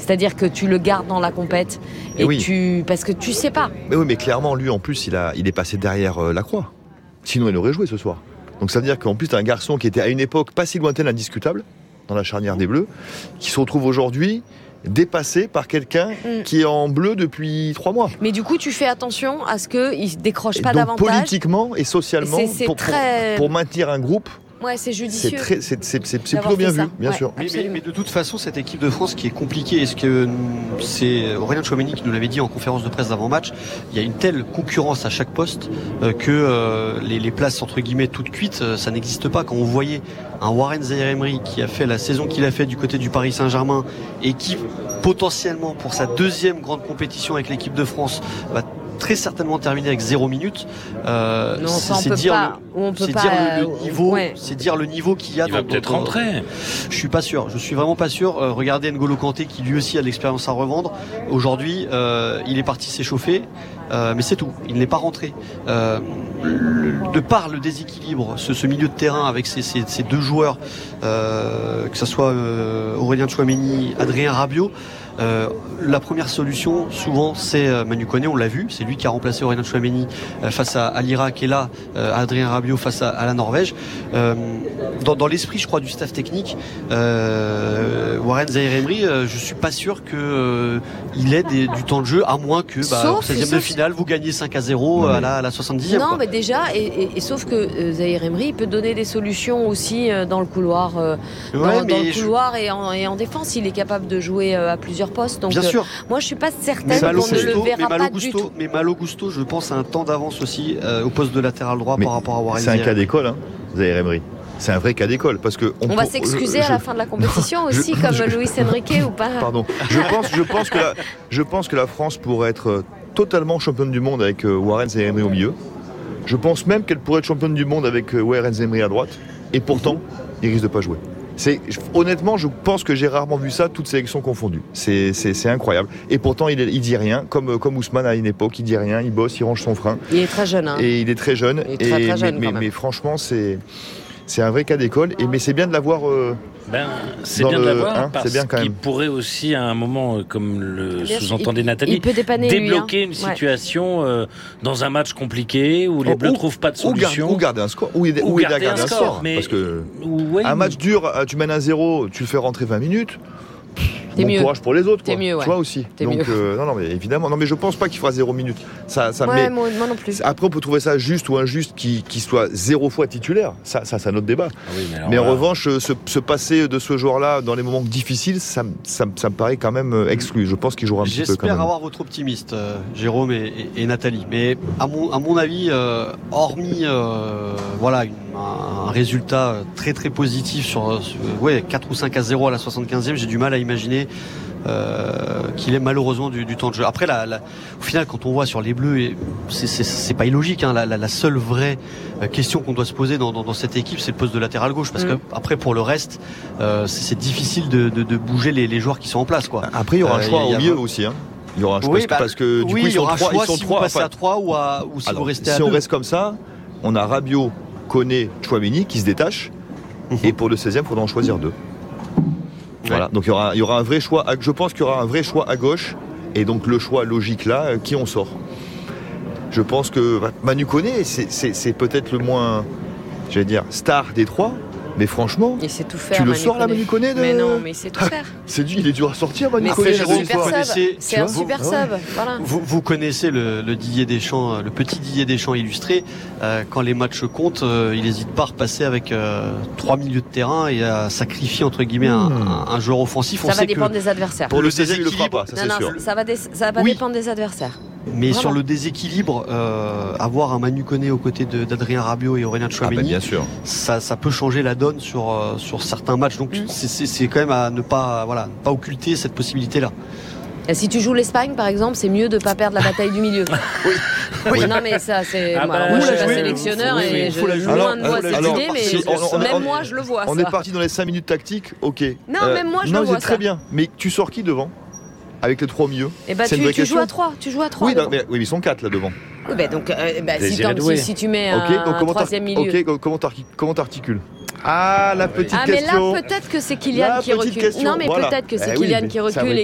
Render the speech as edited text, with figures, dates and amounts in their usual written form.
C'est-à-dire que tu le gardes dans la compète parce que tu sais pas. Mais oui, mais clairement, lui, en plus, il est passé derrière Lacroix. Sinon, il aurait joué ce soir. Donc ça veut dire qu'en plus, t'as un garçon qui était à une époque pas si lointaine, indiscutable, dans la charnière des Bleus, qui se retrouve aujourd'hui dépassé par quelqu'un qui est en bleu depuis 3 mois. Mais du coup, tu fais attention à ce qu'il ne décroche pas donc, davantage. Politiquement et socialement, pour maintenir un groupe, ouais, c'est judicieux. C'est plutôt bien vu, bien sûr. Mais de toute façon, cette équipe de France qui est compliquée, est-ce que c'est Aurélien Tchouaméni qui nous l'avait dit en conférence de presse d'avant-match, il y a une telle concurrence à chaque poste que les places entre guillemets toutes cuites, ça n'existe pas. Quand on voyait un Warren Zaïre-Emery qui a fait la saison qu'il a fait du côté du Paris Saint-Germain et qui potentiellement pour sa deuxième grande compétition avec l'équipe de France va très certainement terminer avec 0 minutes. C'est dire le niveau, c'est dire le niveau qu'il y a. Il va peut-être rentrer. Je suis pas sûr. Je suis vraiment pas sûr. Regardez N'Golo Kanté qui lui aussi a de l'expérience à revendre. Aujourd'hui, il est parti s'échauffer. Mais c'est tout, il n'est pas rentré. De par le déséquilibre, ce milieu de terrain avec ces deux joueurs, que ce soit Aurélien Tchouaméni, Adrien Rabiot, la première solution souvent c'est Manu Koné, on l'a vu, c'est lui qui a remplacé Aurélien Tchouaméni face à l'Irak et là Adrien Rabiot face à la Norvège. Dans l'esprit je crois du staff technique, Warren Zaïre-Emery, je suis pas sûr que il ait du temps de jeu, à moins que au 16e de finale vous gagnez 5-0 à la 70e. Non, mais déjà, et sauf que Zaïre-Emery peut donner des solutions aussi dans le couloir, et en défense, il est capable de jouer à plusieurs postes. Donc, bien sûr. Moi, je suis pas certaine qu'on ne le verra pas du tout. Mais Malo Gusto, je pense, a un temps d'avance aussi au poste de latéral droit par rapport à Warren Zaïre. C'est un cas d'école, Zaïre-Emery. C'est un vrai cas d'école parce que on va s'excuser à la fin de la compétition aussi, comme Luis Enrique ou pas. Pardon. Je pense que la France pourrait être totalement championne du monde avec Warren Zaïre-Emery au milieu. Je pense même qu'elle pourrait être championne du monde avec Warren Zaïre-Emery à droite. Et pourtant, il risque de pas jouer. Honnêtement, je pense que j'ai rarement vu ça, toutes sélections confondues. C'est incroyable. Et pourtant, il dit rien, comme Ousmane à une époque, il dit rien, il bosse, il range son frein. Il est très jeune. Et il est très jeune. Très jeune mais franchement, c'est un vrai cas d'école. Mais c'est bien de l'avoir. C'est bien de l'avoir parce bien quand même. qu'il pourrait aussi, à un moment, comme le sous-entendait Nathalie, il peut dépanner, débloquer une situation dans un match compliqué où les Bleus ne trouvent pas de solution. Ou garder un score. Ou aider à garder un score. Parce que un match dur, tu mènes 1-0, tu le fais rentrer 20 minutes. Bon courage pour les autres, quoi. Mieux, tu vois aussi. Donc non, mais évidemment, non, mais je pense pas qu'il fera 0 minutes. Moi non plus. Après, on peut trouver ça juste ou injuste qu'il soit 0 fois titulaire. Ça, c'est un autre débat. Mais en revanche, se passer de ce joueur-là dans les moments difficiles, ça me paraît quand même exclu. Je pense qu'il jouera un petit peu quand même. J'espère avoir votre optimiste, Jérôme et Nathalie. Mais à mon avis, hormis un résultat très très positif sur 4 ou 5-0 à la 75e, j'ai du mal à imaginer qu'il ait malheureusement du temps de jeu. Après, au final, quand on voit sur les Bleus, c'est pas illogique. La seule vraie question qu'on doit se poser dans cette équipe, c'est le poste de latéral gauche. Parce que après, pour le reste, c'est difficile de bouger les joueurs qui sont en place, quoi. Après, il y aura un choix au milieu aussi. Il y aura un choix parce que du coup, ils sont 3. Si vous passez à 3 ou si vous restez à 2. Si on reste comme ça, on a Rabiot, Koné, Tchouaméni qui se détachent. Et pour le 16e, il faudra en choisir 2. Voilà. Donc il y aura un vrai choix. Je pense qu'il y aura un vrai choix à gauche. Et donc le choix logique là, qui on sort. Je pense que Manu Koné, c'est peut-être le moins, star des 3. Mais franchement, il sait tout faire, tu le sors là, Manu Koné Mais non, mais il sait tout faire. Il est dur à sortir, Manu Koné. C'est un super sub. Voilà. Vous connaissez le Didier Deschamps, le petit Didier Deschamps illustré. Quand les matchs comptent, il n'hésite pas à repasser avec 3 milieux de terrain et à sacrifier entre guillemets un joueur offensif. Ça va dépendre des adversaires. Pour le désir, il le fera pas, ça c'est sûr. Ça va dépendre des adversaires. Mais sur le déséquilibre, avoir un Manu Koné aux côtés d'Adrien Rabiot et Aurélien Tchouaméni, bien sûr. Ça peut changer la donne sur certains matchs. Donc c'est quand même à ne pas occulter cette possibilité-là. Et si tu joues l'Espagne, par exemple, c'est mieux de ne pas perdre la bataille du milieu. Oui. Non, mais ça, c'est. Moi, je suis pas sélectionneur et loin de moi cette idée, mais même moi, je le vois. On est parti dans les 5 minutes tactiques, ok. Non, même moi, je le vois. C'est très bien. Mais tu sors qui devant ? Avec les 3 au milieu. Tu joues à 3. Oui, mais ils sont 4 là devant. Oui, donc si tu mets un 3e milieu. Comment t'articules ? Ah, la petite question. Mais là, peut-être que c'est Kylian qui recule. Non, mais peut-être que c'est Kylian qui recule